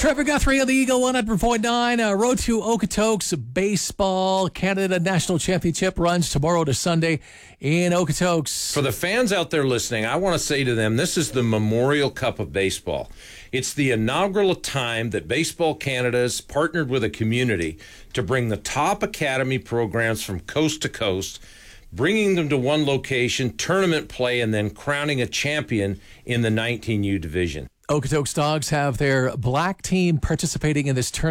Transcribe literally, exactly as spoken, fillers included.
Trevor Guthrie of the Eagle one hundred point nine. Uh, road to Okotoks Baseball Canada National Championship runs tomorrow to Sunday in Okotoks. For the fans out there listening, I want to say to them, this is the Memorial Cup of Baseball. It's the inaugural time that Baseball Canada has partnered with a community to bring the top academy programs from coast to coast, bringing them to one location, tournament play, and then crowning a champion in the nineteen U division. Okotoks Dogs have their black team participating in this tournament.